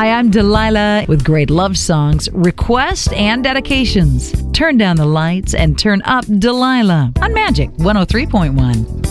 Hi, I'm Delilah with great love songs, requests, and dedications. Turn down the lights and turn up Delilah on Magic 103.1.